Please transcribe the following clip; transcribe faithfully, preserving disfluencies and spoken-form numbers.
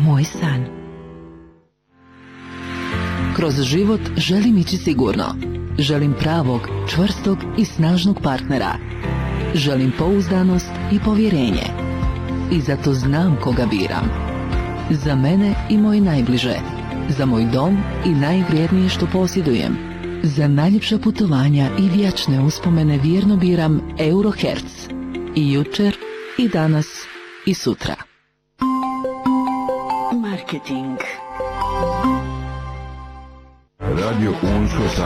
moj san. Kroz život želim ići sigurno. Želim pravog, čvrstog i snažnog partnera. Želim pouzdanost i povjerenje. I zato znam koga biram. Za mene i moje najbliže. Za moj dom i najvrijednije što posjedujem. Za najljepša putovanja i vječne uspomene vjerno biram Eurohertz. I jučer, i danas, i sutra. Marketing. Radio Unsko